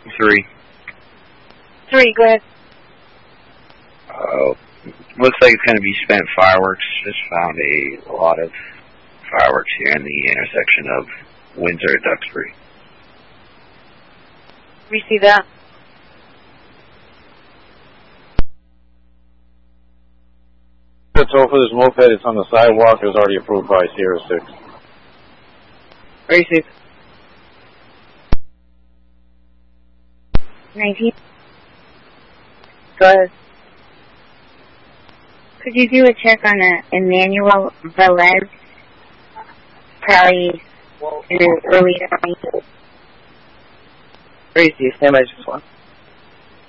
3. 3, go ahead. Looks like it's going to be spent fireworks. Just found a lot of fireworks here in the intersection of Windsor and Duxbury. We see that. The toll for this moped, it's on the sidewalk. It was already approved by Sierra 6. Receive. 19. Go ahead. Could you do a check on Emmanuel Velez? Probably in the early morning. Receive. Stand by just one.